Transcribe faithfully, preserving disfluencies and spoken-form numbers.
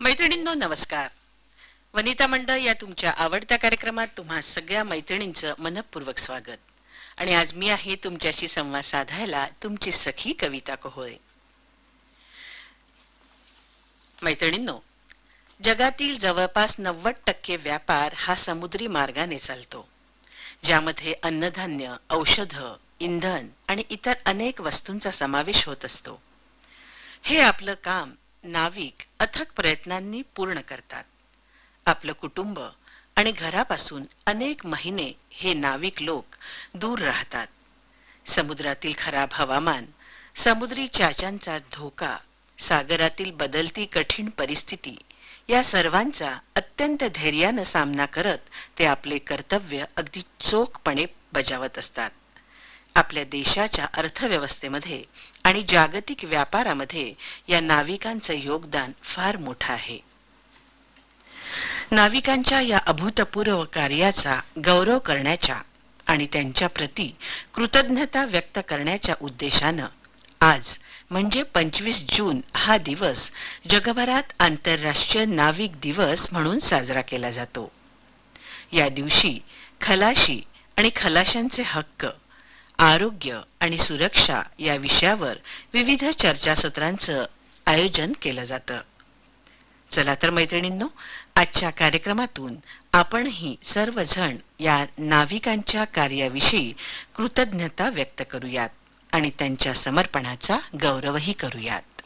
मैत्रिणींनो नमस्कार. वनिता मंडळ या तुमच्या आवडत्या कार्यक्रमात तुम्हा सगळ्या मैत्रिणींचं मनपूर्वक स्वागत. आणि आज मी आहे तुमच्याशी संवाद साधायला तुमची सखी कविता कोहळे. मैत्रिणींनो, जगातील जवळपास नव्वद टक्के व्यापार हा समुद्री मार्गाने चालतो, ज्यामध्ये अन्नधान्य, औषध, इंधन आणि इतर अनेक वस्तूंचा समावेश होत असतो. हे आपलं काम नाविक अथक प्रयत्नांनी पूर्ण करतात. आपलं कुटुंब आणि घरापासून अनेक महिने हे नाविक लोक दूर राहतात. समुद्रातील खराब हवामान, समुद्री चाच्यांचा धोका, सागरातील बदलती कठीण परिस्थिती या सर्वांचा अत्यंत धैर्याने सामना करत ते आपले कर्तव्य अगदी चोखपणे बजावत असतात. आपल्या देशाच्या अर्थव्यवस्थेमध्ये आणि जागतिक व्यापारामध्ये या नाविकांचे योगदान फार मोठे आहे. नाविकांच्या या अभूतपूर्व कार्याचा गौरव करण्याच्या आणि त्यांच्या प्रती कृतज्ञता व्यक्त करण्याच्या उद्देशाने आज म्हणजे पंचवीस जून हा दिवस जगभरात आंतरराष्ट्रीय नाविक दिवस म्हणून साजरा केला जातो. या दिवशी खलाशी आणि खलाशांचे हक्क, आरोग्य आणि सुरक्षा या विषयावर विविध चर्चासत्रांचं आयोजन केलं जातं. चला तर मैत्रिणींनो, आजच्या कार्यक्रमातून आपणही सर्वजण या नाविकांच्या कार्याविषयी कृतज्ञता व्यक्त करूयात आणि त्यांच्या समर्पणाचा गौरवही करूयात.